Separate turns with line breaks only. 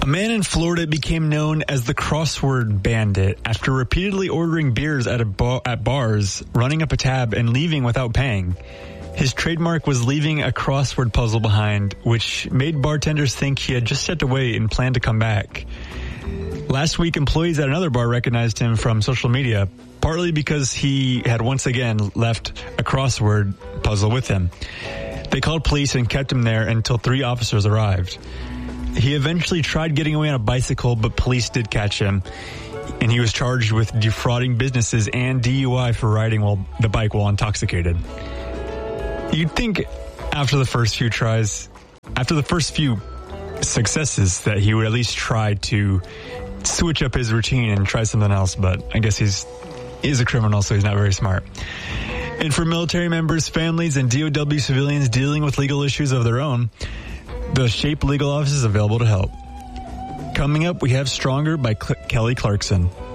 man in Florida became known as the crossword bandit after repeatedly ordering beers at bars, running up a tab, and leaving without paying. His trademark was leaving a crossword puzzle behind, which made bartenders think he had just stepped away and planned to come back. Last week, employees at another bar recognized him from social media, partly because he had once again left a crossword puzzle with him. They called police and kept him there until 3 officers arrived. He eventually tried getting away on a bicycle, but police did catch him, and he was charged with defrauding businesses and DUI for riding the bike while intoxicated. You'd think after the first few successes, that he would at least try to switch up his routine and try something else, but I guess he's a criminal, so he's not very smart. And for military members, families, and DOW civilians dealing with legal issues of their own, the SHAPE legal office is available to help. Coming up, we have Stronger by Kelly Clarkson.